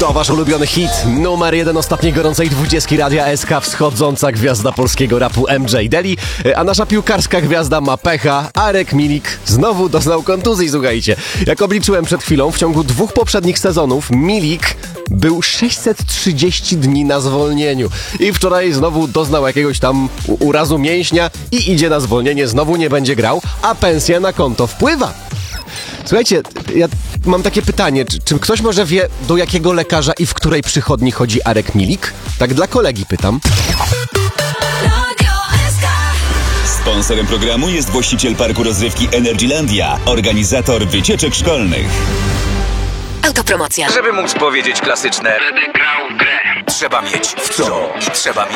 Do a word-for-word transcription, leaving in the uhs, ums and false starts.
To wasz ulubiony hit, numer jeden ostatniej gorącej dwudziestki Radia S K, wschodząca gwiazda polskiego rapu M J Deli, a nasza piłkarska gwiazda ma pecha. Arek Milik znowu doznał kontuzji, słuchajcie. Jak obliczyłem przed chwilą, w ciągu dwóch poprzednich sezonów Milik był sześćset trzydzieści dni na zwolnieniu. I wczoraj znowu doznał jakiegoś tam urazu mięśnia i idzie na zwolnienie, znowu nie będzie grał, a pensja na konto wpływa. Słuchajcie, ja mam takie pytanie, czy, czy ktoś może wie, do jakiego lekarza i w której przychodni chodzi Arek Milik? Tak dla kolegi pytam. Sponsorem programu jest właściciel parku rozrywki Energylandia, organizator wycieczek szkolnych. Autopromocja. Żeby móc powiedzieć klasyczne, będę grał w grę. Trzeba mieć w co i trzeba mieć